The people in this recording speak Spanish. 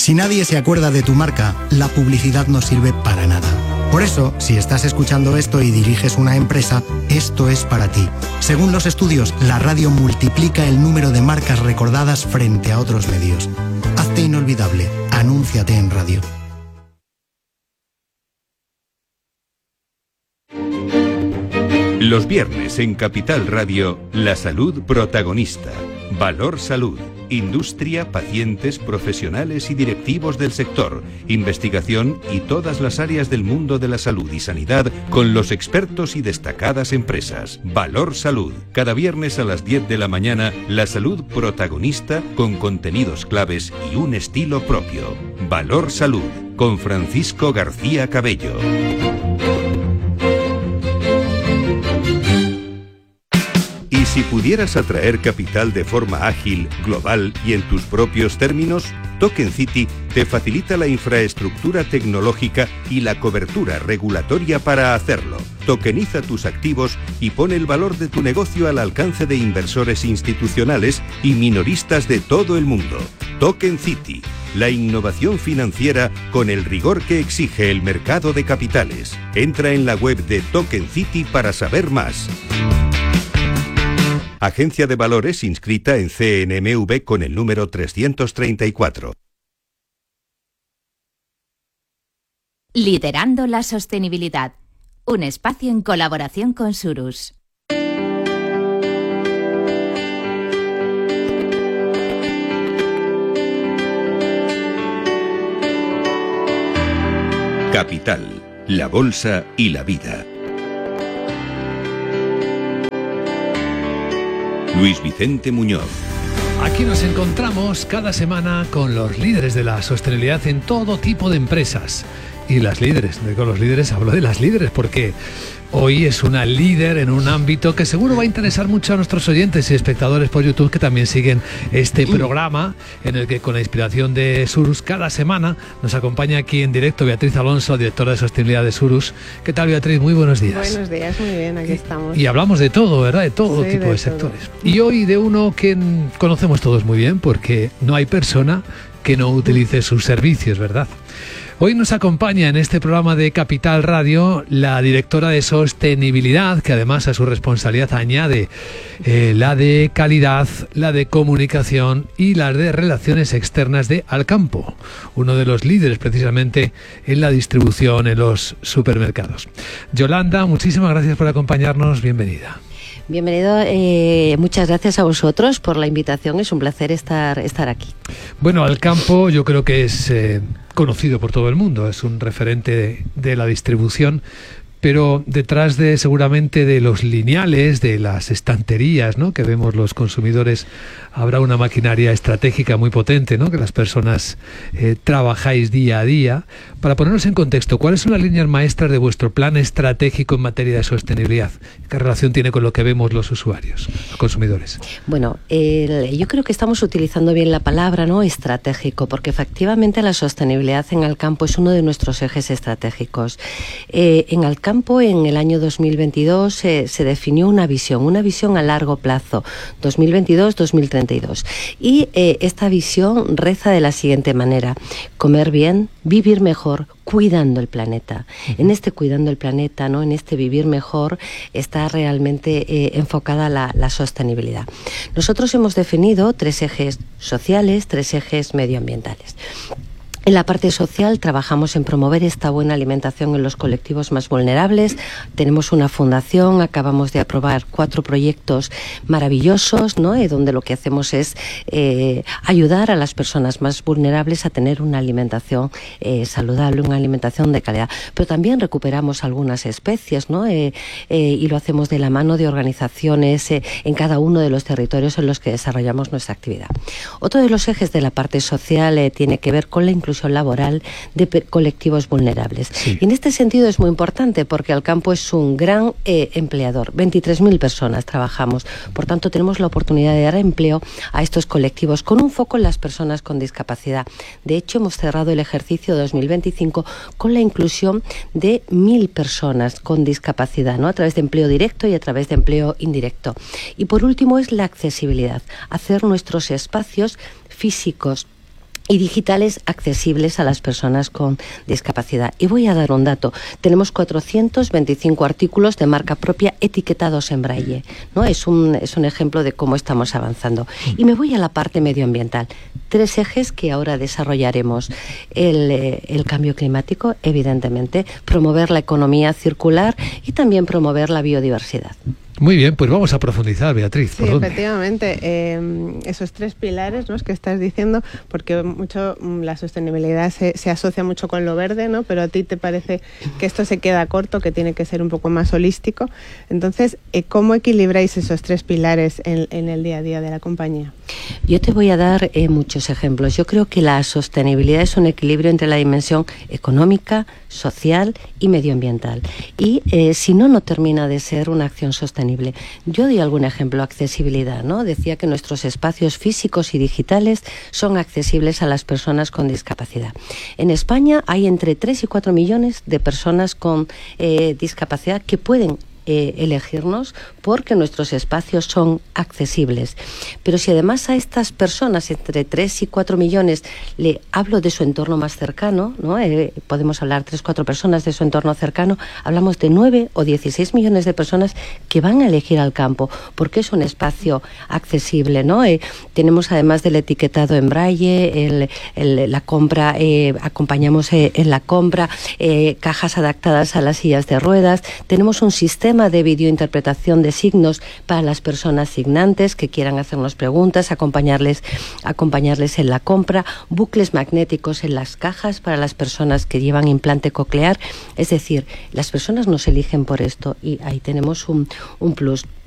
Si nadie se acuerda de tu marca, la publicidad no sirve para nada. Por eso, si estás escuchando esto y diriges una empresa, esto es para ti. Según los estudios, la radio multiplica el número de marcas recordadas frente a otros medios. Hazte inolvidable. Anúnciate en radio. Los viernes en Capital Radio, la salud protagonista. Valor Salud. Industria, pacientes, profesionales y directivos del sector, investigación y todas las áreas del mundo de la salud y sanidad con los expertos y destacadas empresas. Valor Salud. Cada viernes a las 10 de la mañana, la salud protagonista con contenidos claves y un estilo propio. Valor Salud, con Francisco García Cabello. Y si pudieras atraer capital de forma ágil, global y en tus propios términos, Token City te facilita la infraestructura tecnológica y la cobertura regulatoria para hacerlo. Tokeniza tus activos y pone el valor de tu negocio al alcance de inversores institucionales y minoristas de todo el mundo. Token City, la innovación financiera con el rigor que exige el mercado de capitales. Entra en la web de Token City para saber más. Agencia de Valores inscrita en CNMV con el número 334. Liderando la sostenibilidad. Un espacio en colaboración con Surus. Capital, la bolsa y la vida. Luis Vicente Muñoz. Aquí nos encontramos cada semana con los líderes de la sostenibilidad en todo tipo de empresas. Y las líderes, con los líderes hablo de las líderes porque hoy es una líder en un ámbito que seguro va a interesar mucho a nuestros oyentes y espectadores por YouTube que también siguen este programa en el que con la inspiración de Surus cada semana nos acompaña aquí en directo Beatriz Alonso, directora de sostenibilidad de Surus. ¿Qué tal, Beatriz? Muy buenos días. Buenos días, muy bien, aquí estamos. Y hablamos de todo, ¿verdad? De todo tipo de sectores. Y hoy de uno que conocemos todos muy bien porque no hay persona que no utilice sus servicios, ¿verdad? Hoy nos acompaña en este programa de Capital Radio la directora de sostenibilidad, que además a su responsabilidad añade la de calidad, la de comunicación y la de relaciones externas de Alcampo, uno de los líderes precisamente en la distribución en los supermercados. Yolanda, muchísimas gracias por acompañarnos, bienvenida. Bienvenido, muchas gracias a vosotros por la invitación, es un placer estar aquí. Bueno, Alcampo yo creo que es conocido por todo el mundo, es un referente de la distribución, pero detrás de seguramente de los lineales, de las estanterías, ¿no?, que vemos los consumidores, habrá una maquinaria estratégica muy potente, ¿no?, que las personas trabajáis día a día. Para ponernos en contexto, ¿cuáles son las líneas maestras de vuestro plan estratégico en materia de sostenibilidad? ¿Qué relación tiene con lo que vemos los usuarios, los consumidores? Bueno, yo creo que estamos utilizando bien la palabra, ¿no?, estratégico, porque efectivamente la sostenibilidad en Alcampo es uno de nuestros ejes estratégicos. En Alcampo, en el año 2022, se definió una visión a largo plazo, 2022-2032. Y esta visión reza de la siguiente manera: comer bien, vivir mejor, cuidando el planeta. En este cuidando el planeta, ¿no?, en este vivir mejor, está realmente enfocada la sostenibilidad. Nosotros hemos definido 3 ejes sociales, 3 ejes medioambientales. En la parte social trabajamos en promover esta buena alimentación en los colectivos más vulnerables. Tenemos una fundación, acabamos de aprobar 4 proyectos maravillosos, ¿no?, donde lo que hacemos es ayudar a las personas más vulnerables a tener una alimentación saludable, una alimentación de calidad. Pero también recuperamos algunas especies, ¿no?, y lo hacemos de la mano de organizaciones en cada uno de los territorios en los que desarrollamos nuestra actividad. Otro de los ejes de la parte social tiene que ver con la inclusión laboral de colectivos vulnerables. Sí. Y en este sentido es muy importante porque Alcampo es un gran empleador. 23.000 personas trabajamos. Por tanto, tenemos la oportunidad de dar empleo a estos colectivos con un foco en las personas con discapacidad. De hecho, hemos cerrado el ejercicio 2025 con la inclusión de 1.000 personas con discapacidad, ¿no?, a través de empleo directo y a través de empleo indirecto. Y por último es la accesibilidad. Hacer nuestros espacios físicos y digitales accesibles a las personas con discapacidad. Y voy a dar un dato. Tenemos 425 artículos de marca propia etiquetados en braille, ¿no? Es un ejemplo de cómo estamos avanzando. Y me voy a la parte medioambiental. 3 ejes que ahora desarrollaremos. El cambio climático, evidentemente, promover la economía circular y también promover la biodiversidad. Muy bien, pues vamos a profundizar, Beatriz. Sí, efectivamente, esos 3 pilares, ¿no?, que estás diciendo, porque mucho la sostenibilidad se asocia mucho con lo verde, ¿no?, pero a ti te parece que esto se queda corto, que tiene que ser un poco más holístico. Entonces, ¿cómo equilibráis esos 3 pilares en el día a día de la compañía? Yo te voy a dar muchos ejemplos. Yo creo que la sostenibilidad es un equilibrio entre la dimensión económica, social y medioambiental. Y si no termina de ser una acción sostenible. Yo doy algún ejemplo. Accesibilidad, ¿no? Decía que nuestros espacios físicos y digitales son accesibles a las personas con discapacidad. En España hay entre 3 y 4 millones de personas con discapacidad que pueden elegirnos porque nuestros espacios son accesibles. Pero si además a estas personas, entre 3 y 4 millones, le hablo de su entorno más cercano, ¿no? Podemos hablar 3-4 personas de su entorno cercano, hablamos de 9 o 16 millones de personas que van a elegir al campo porque es un espacio accesible, ¿no? Tenemos, además del etiquetado en braille, la compra, acompañamos en la compra, cajas adaptadas a las sillas de ruedas. Tenemos un sistema de videointerpretación de signos para las personas signantes que quieran hacernos preguntas, acompañarles en la compra, bucles magnéticos en las cajas para las personas que llevan implante coclear. Es decir, las personas nos eligen por esto y ahí tenemos un plus.